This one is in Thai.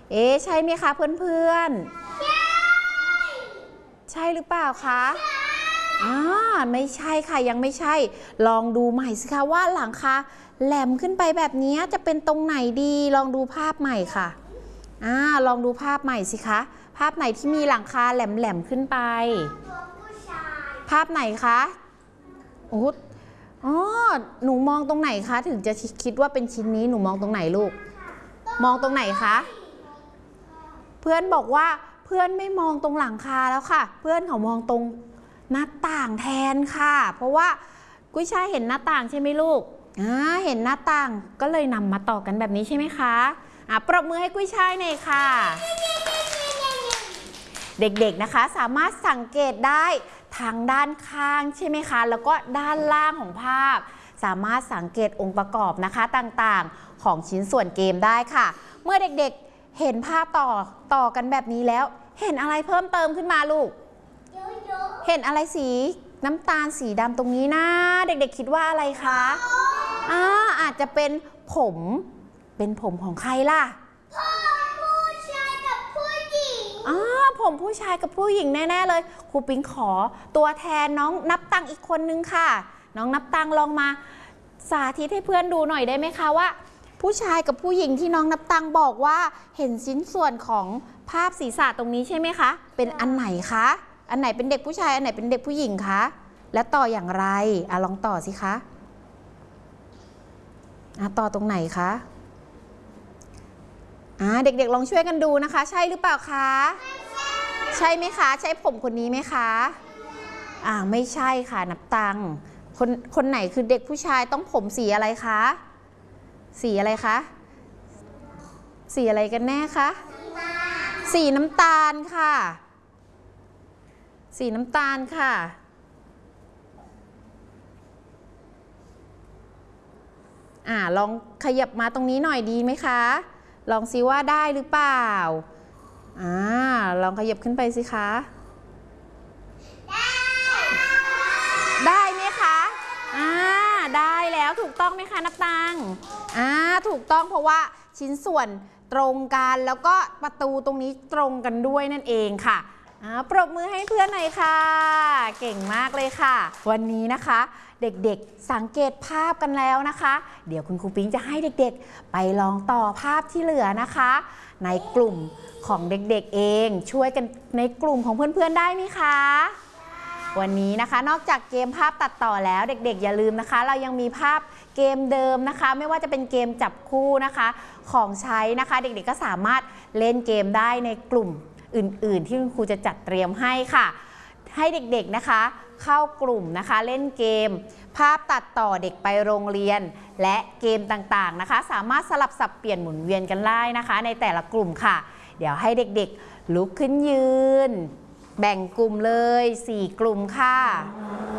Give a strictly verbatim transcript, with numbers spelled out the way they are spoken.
เอ๊ะใช่ไหมคะเพื่อนๆใช่ใช่หรือเปล่าคะอ่าไม่ใช่ค่ะยังไม่ใช่ลองดูใหม่สิคะว่าหลังคาแหลมขึ้นไปแบบนี้จะเป็นตรงไหนดีลองดูภาพใหม่ค่ะอ่าลองดูภาพใหม่สิคะภาพไหนที่มีหลังคาแหลมๆขึ้นไปภาพไหนคะโอ้อ๋อหนูมองตรงไหนคะถึงจะคิดว่าเป็นชิ้นนี้หนูมองตรงไหนลูกมองตรงไหนคะเพื่อนบอกว่าเพื่อนไม่มองตรงหลังคาแล้วค่ะเพื่อนเขามองตรงหน้าต่างแทนค่ะเพราะว่ากุ้ยช่ายเห็นหน้าต่างใช่ไหมลูกอ่าเห็นหน้าต่างก็เลยนำมาต่อกันแบบนี้ใช่ไหมคะอ่ะปรบมือให้กุ้ยช่ายหน่อยค่ะเด็กๆนะคะสามารถสังเกตได้ทางด้านข้างใช่ไหมคะแล้วก็ด้านล่างของภาพสามารถสังเกตองค์ประกอบนะคะต่างๆของชิ้นส่วนเกมได้ค่ะเมื่อเด็กๆเห็นภาพต่อต่อกันแบบนี้แล้วเห็นอะไรเพิ่มเติมขึ้นมาลูกเห็นอะไรสีน้ำตาลสีดำตรงนี้นะเด็กๆคิดว่าอะไรคะอ่าอาจจะเป็นผมเป็นผมของใครล่ะผมผู้ชายกับผู้หญิงอ่าผมผู้ชายกับผู้หญิงแน่ๆเลยครูปิ๊งขอตัวแทนน้องนับตังอีกคนนึงค่ะน้องนับตังลองมาสาธิตให้เพื่อนดูหน่อยได้ไหมคะว่าผู้ชายกับผู้หญิงที่น้องนับตังบอกว่าเห็นชิ้นส่วนของภาพศีรษะตรงนี้ใช่ไหมคะเป็นอันไหนคะอันไหนเป็นเด็กผู้ชายอันไหนเป็นเด็กผู้หญิงคะและต่ออย่างไรอ่ะลองต่อสิคะอ่ะต่อตรงไหนคะอ่าเด็กๆลองช่วยกันดูนะคะใช่หรือเปล่าคะใช่ไหมคะใช่ผมคนนี้ไหมคะอ่าไม่ใช่ค่ะนับตังคนคนไหนคือเด็กผู้ชายต้องผมสีอะไรคะสีอะไรคะสีอะไรกันแน่คะสีน้ำตาลค่ะสีน้ำตาลค่ะอ่าลองขยับมาตรงนี้หน่อยดีไหมคะลองซิว่าได้หรือเปล่าอ่าลองขยับขึ้นไปสิคะได้ได้ไหมคะอ่าได้แล้วถูกต้องไหมคะนับตังอ่าถูกต้องเพราะว่าชิ้นส่วนตรงกันแล้วก็ประตูตรงนี้ตรงกันด้วยนั่นเองค่ะปรบมือให้เพื่อนหน่อยค่ะเก่งมากเลยค่ะวันนี้นะคะเด็กๆสังเกตภาพกันแล้วนะคะเดี๋ยวคุณครูปิ๊งจะให้เด็กๆไปลองต่อภาพที่เหลือนะคะในกลุ่มของเด็กๆเองช่วยกันในกลุ่มของเพื่อนๆได้ไหมคะวันนี้นะคะนอกจากเกมภาพตัดต่อแล้วเด็กๆอย่าลืมนะคะเรายังมีภาพเกมเดิมนะคะไม่ว่าจะเป็นเกมจับคู่นะคะของใช้นะคะเด็กๆก็สามารถเล่นเกมได้ในกลุ่มอื่นๆที่คุณครูจะจัดเตรียมให้ค่ะให้เด็กๆนะคะเข้ากลุ่มนะคะเล่นเกมภาพตัดต่อเด็กไปโรงเรียนและเกมต่างๆนะคะสามารถสลับสับเปลี่ยนหมุนเวียนกันได้นะคะในแต่ละกลุ่มค่ะเดี๋ยวให้เด็กๆลุกขึ้นยืนแบ่งกลุ่มเลยสี่กลุ่มค่ะ